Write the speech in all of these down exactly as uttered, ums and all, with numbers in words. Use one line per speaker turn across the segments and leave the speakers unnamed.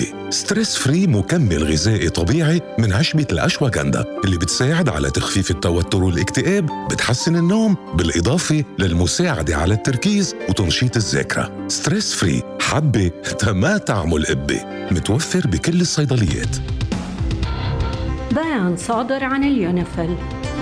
ستريس فري مكمل غذائي طبيعي من عشبة الأشواغندا اللي بتساعد على تخفيف التوتر والاكتئاب، بتحسن النوم، بالإضافة للمساعدة على التركيز وتنشيط الذاكرة. ستريس فري حبة ما تعمل قبة، متوفر بكل الصيدليات.
بيان صادر عن اليونيفيل.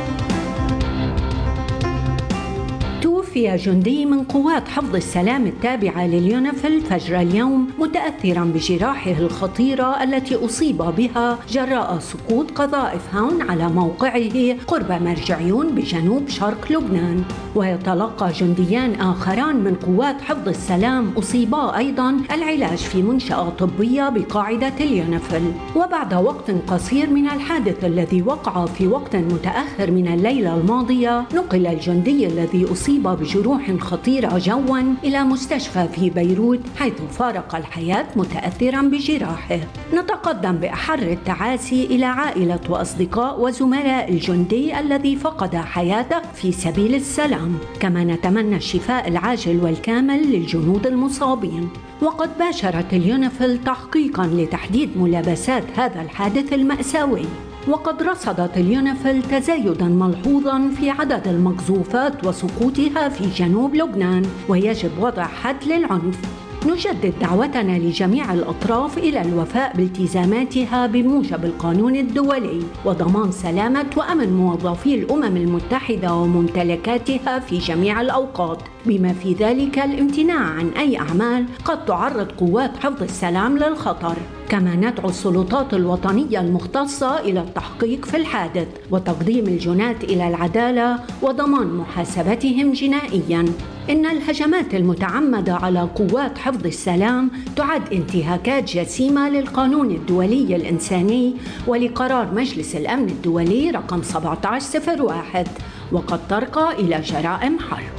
توفي جندي من قوات حفظ السلام التابعة لليونيفيل فجر اليوم متأثراً بجراحه الخطيرة التي أصيب بها جراء سقوط قذائف هاون على موقعه قرب مرجعيون بجنوب شرق لبنان. ويتلقى جنديان آخران من قوات حفظ السلام أصيبا أيضاً العلاج في منشأة طبية بقاعدة اليونيفيل. وبعد وقت قصير من الحادث الذي وقع في وقت متأخر من الليلة الماضية، نقل الجندي الذي أصيب بجروح خطيرة جواً إلى مستشفى في بيروت، حيث فارق الحياة متأثراً بجراحه. نتقدم بأحر التعاسي إلى عائلة وأصدقاء وزملاء الجندي الذي فقد حياته في سبيل السلام، كما نتمنى الشفاء العاجل والكامل للجنود المصابين. وقد باشرت اليونيفيل تحقيقاً لتحديد ملابسات هذا الحادث المأساوي. وقد رصدت اليونيفيل تزايداً ملحوظاً في عدد المقذوفات وسقوطها في جنوب لبنان، ويجب وضع حد للعنف. نجدد دعوتنا لجميع الأطراف إلى الوفاء بالتزاماتها بموجب القانون الدولي وضمان سلامة وأمن موظفي الأمم المتحدة وممتلكاتها في جميع الأوقات، بما في ذلك الامتناع عن أي أعمال قد تعرض قوات حفظ السلام للخطر. كما ندعو السلطات الوطنية المختصة إلى التحقيق في الحادث وتقديم الجناة إلى العدالة وضمان محاسبتهم جنائياً. إن الهجمات المتعمدة على قوات حفظ السلام تعد انتهاكات جسيمة للقانون الدولي الإنساني ولقرار مجلس الأمن الدولي رقم سبعة عشر صفر واحد، وقد ترقى إلى جرائم حرب.